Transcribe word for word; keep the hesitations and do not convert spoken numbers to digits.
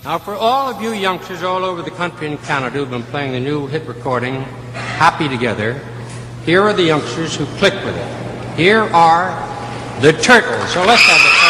Now, for all of you youngsters all over the country and Canada who've been playing the new hit recording, Happy Together, here are the youngsters who click with it. Here are the Turtles. So let's have it.